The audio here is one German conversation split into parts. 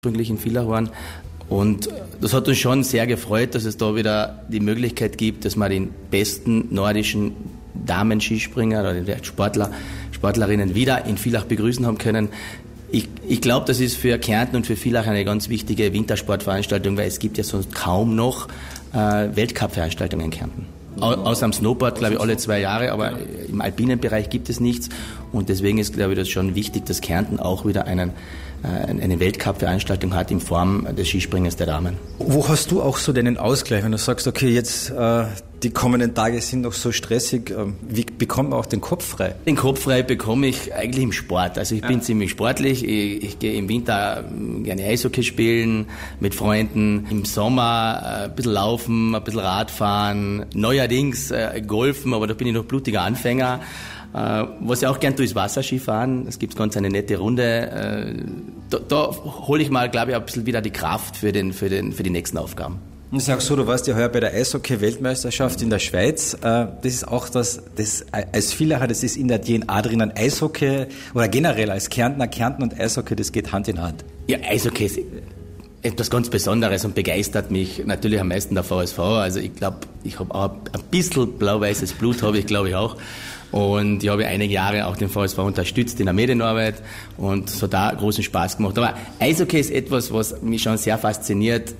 ursprünglich in Villach waren. Und das hat uns schon sehr gefreut, dass es da wieder die Möglichkeit gibt, dass wir den besten nordischen Damen-Skispringer oder Sportlerinnen wieder in Villach begrüßen haben können. Ich glaube, das ist für Kärnten und für Villach eine ganz wichtige Wintersportveranstaltung, weil es gibt ja sonst kaum noch Weltcup-Veranstaltungen in Kärnten. Außer am Snowboard, glaube ich, alle 2 Jahre, aber im alpinen Bereich gibt es nichts. Und deswegen ist, glaube ich, das schon wichtig, dass Kärnten auch wieder eine Weltcup-Veranstaltung hat in Form des Skispringens der Damen. Wo hast du auch so deinen Ausgleich, wenn du sagst, okay, jetzt die kommenden Tage sind noch so stressig, wie bekommt man auch den Kopf frei? Den Kopf frei bekomme ich eigentlich im Sport. Also ich bin ziemlich sportlich. Ich gehe im Winter gerne Eishockey spielen mit Freunden. Im Sommer ein bisschen laufen, ein bisschen Radfahren. Neuerdings golfen, aber da bin ich noch blutiger Anfänger. Was ich auch gern tue, ist Wasserskifahren. Es gibt ganz eine nette Runde. Da hole ich mal, glaube ich, ein bisschen wieder die Kraft für die nächsten Aufgaben. Und ich sage so, du warst ja heuer bei der Eishockey-Weltmeisterschaft in der Schweiz. Das ist auch das als Villacher, das ist in der DNA drinnen. Eishockey oder generell als Kärntner, Kärnten und Eishockey, das geht Hand in Hand. Ja, Eishockey ist etwas ganz Besonderes und begeistert mich natürlich am meisten der VSV. Also ich glaube, ich habe auch ein bisschen blau-weißes Blut, habe ich glaube ich auch. Und ich habe einige Jahre auch den VSV unterstützt in der Medienarbeit und es hat da großen Spaß gemacht. Aber Eishockey ist etwas, was mich schon sehr fasziniert.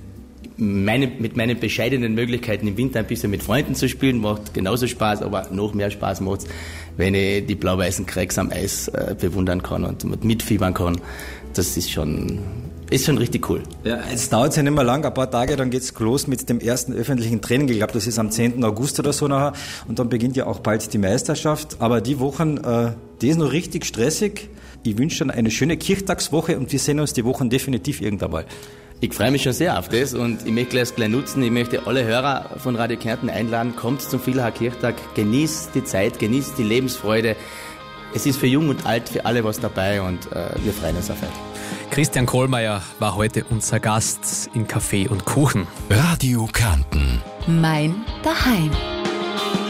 Mit meinen bescheidenen Möglichkeiten im Winter ein bisschen mit Freunden zu spielen, macht genauso Spaß, aber noch mehr Spaß macht es, wenn ich die blau-weißen Cracks am Eis bewundern kann und mitfiebern kann. Das ist schon richtig cool. Ja, jetzt dauert es ja nicht mehr lang, ein paar Tage, dann geht's los mit dem ersten öffentlichen Training. Ich glaube, das ist am 10. August oder so nachher. Und dann beginnt ja auch bald die Meisterschaft. Aber die Wochen, die ist noch richtig stressig. Ich wünsche schon eine schöne Kirchtagswoche und wir sehen uns die Wochen definitiv irgendwann mal. Ich freue mich schon sehr auf das und ich möchte es gleich nutzen. Ich möchte alle Hörer von Radio Kärnten einladen. Kommt zum Villacher Kirchtag, genießt die Zeit, genießt die Lebensfreude. Es ist für Jung und Alt, für alle was dabei und wir freuen uns auf euch. Christian Kohlmeier war heute unser Gast in Kaffee und Kuchen. Radio Kärnten. Mein Daheim.